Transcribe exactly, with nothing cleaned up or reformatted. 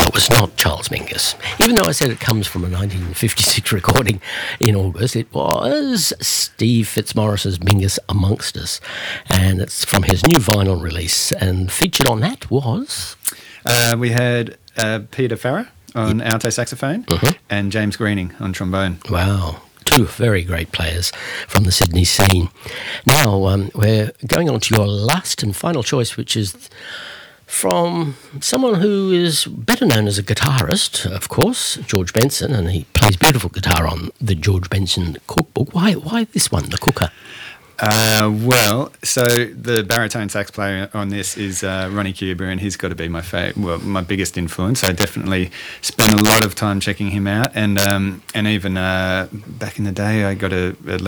That was not Charles Mingus. Even though I said it comes from a nineteen fifty-six recording in August, it was Steve Fitzmaurice's Mingus Amongst Us. And it's from his new vinyl release. And featured on that was... Uh, we had uh, Peter Farrer on yep. alto saxophone mm-hmm. and James Greening on trombone. Wow. Two very great players from the Sydney scene. Now, um, we're going on to your last and final choice, which is from someone who is better known as a guitarist, of course, George Benson, and he plays beautiful guitar on the George Benson cookbook. Why, why this one, the Cooker? Uh, well, so the baritone sax player on this is uh, Ronnie Cuber, and he's got to be my fa- well, my biggest influence. I definitely spent a lot of time checking him out, and um, and even uh, back in the day, I got a, a